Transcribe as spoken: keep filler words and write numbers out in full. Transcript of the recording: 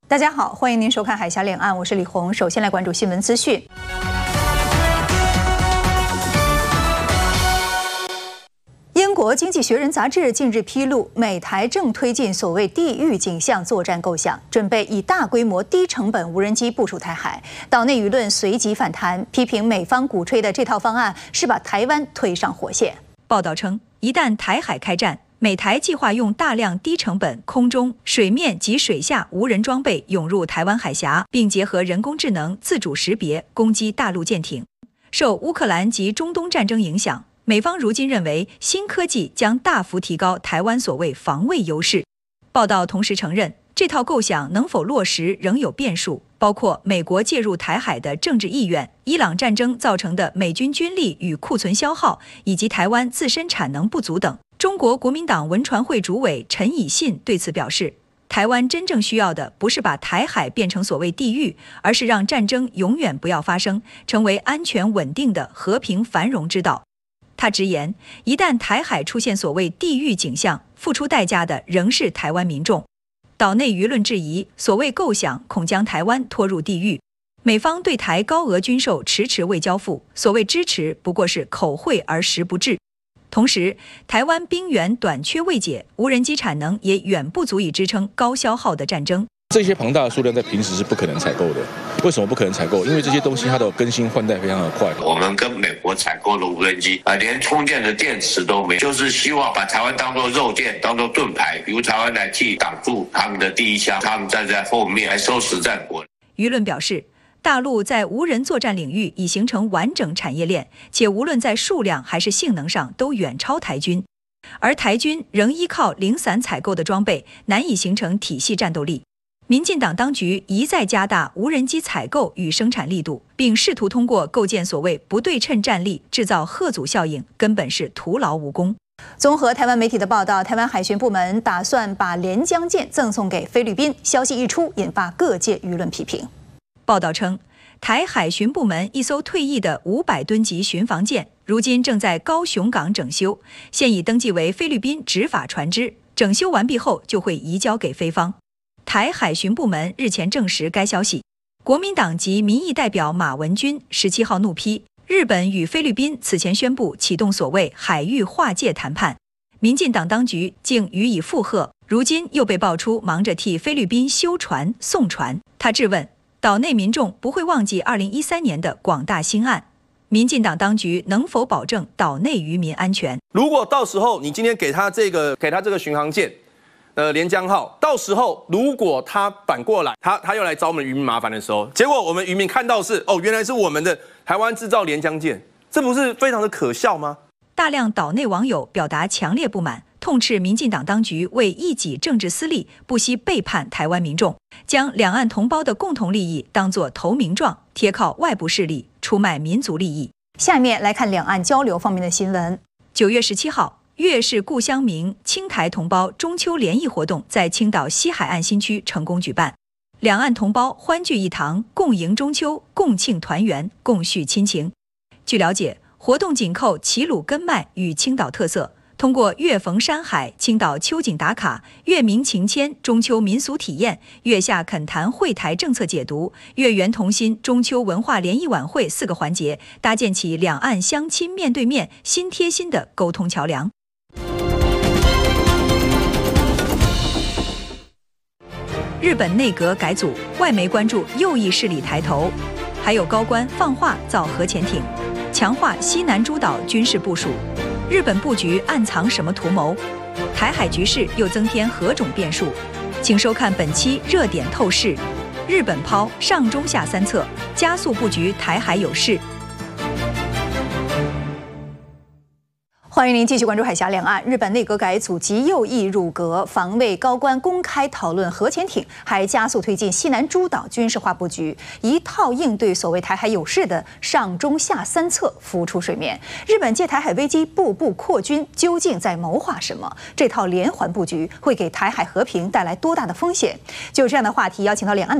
大家好，欢迎您收看《海峡两岸》，我是李红。首先来关注新闻资讯。英国《经济学人》杂志近日披露，美台正推进所谓地域景象作战构想，准备以大规模、低成本无人机部署台海。岛内舆论随即反弹，批评美方鼓吹的这套方案是把台湾推上火线。 报道称，一旦台海开战，美台计划用大量低成本空中、水面及水下无人装备涌入台湾海峡，并结合人工智能自主识别攻击大陆舰艇。受乌克兰及中东战争影响，美方如今认为新科技将大幅提高台湾所谓防卫优势。报道同时承认，这套构想能否落实仍有变数，包括美国介入台海的政治意愿、伊朗战争造成的美军军力与库存消耗，以及台湾自身产能不足等。中国国民党文传会主委陈以信对此表示，台湾真正需要的不是把台海变成所谓地狱，而是让战争永远不要发生，成为安全稳定的和平繁荣之道。他直言，一旦台海出现所谓地狱景象，付出代价的仍是台湾民众。岛内舆论质疑，所谓构想恐将台湾拖入地狱。美方对台高额军售迟迟未交付，所谓支持不过是口惠而实不至。同时，台湾兵源短缺未解，无人机产能也远不足以支撑高消耗的战争。 这些庞大的数量在平时是不可能采购的。为什么不可能采购？因为这些东西它的更新换代非常的快。 我们跟美国采购的无人机啊，连充电的电池都没有，就是希望把台湾当作肉垫，当作盾牌，由台湾来替挡住他们的第一枪，他们站在后面来收拾战果。 舆论表示，大陆在无人作战领域已形成完整产业链，且无论在数量还是性能上都远超台军，而台军仍依靠零散采购的装备，难以形成体系战斗力。民进党当局一再加大无人机采购与生产力度，并试图通过构建所谓不对称战力制造贺阻效应，根本是徒劳无功。 综合台湾媒体的报道，台湾海巡部门打算把连江舰赠送给菲律宾，消息一出，引发各界舆论批评。 报道称，台海巡部门一艘退役的五百吨级巡防舰，如今正在高雄港整修，现已登记为菲律宾执法船只，整修完毕后就会移交给菲方。台海巡部门日前证实该消息。国民党籍民意代表马文君十七号怒批，日本与菲律宾此前宣布启动所谓海域划界谈判，民进党当局竟予以附和，如今又被爆出忙着替菲律宾修船送船。他质问，岛内民众不会忘记二零一三年的广大兴案，民进党当局能否保证岛内渔民安全？ 如果到时候你今天给他这个给他这个巡航舰，呃，连江号，到时候如果他反过来，他他又来找我们渔民麻烦的时候，结果我们渔民看到是哦，原来是我们的台湾制造连江舰，这不是非常的可笑吗？ 大量岛内网友表达强烈不满，痛斥民进党当局为一己政治私利，不惜背叛台湾民众，将两岸同胞的共同利益当作投名状，贴靠外部势力，出卖民族利益。 下面来看两岸交流方面的新闻。 九月十七号。粤是故乡明青台同胞中秋联谊活动在青岛西海岸新区成功举办，两岸同胞欢聚一堂，共迎中秋，共庆团圆，共叙亲情。据了解，活动紧扣齐鲁根脉与青岛特色，通过粤逢山海、青岛秋景打卡、粤民情牵中秋民俗体验、粤夏恳谈会台政策解读、粤圆同心中秋文化联谊晚会四个环节，搭建起两岸乡亲面对面、心贴心的沟通桥梁。日本内阁改组，外媒关注右翼势力抬头，还有高官放话造核潜艇，强化西南诸岛军事部署。日本布局暗藏什么图谋？台海局势又增添何种变数？请收看本期热点透视。日本抛上中下三策，加速布局台海有事。 欢迎您继续关注海峡两岸。日本内阁改组及右翼入阁，防卫高官公开讨论核潜艇，还加速推进西南诸岛军事化布局，一套应对所谓台海有事的上中下三策浮出水面。日本借台海危机步步扩军，究竟在谋划什么？这套连环布局会给台海和平带来多大的风险？就这样的话题，邀请到两岸的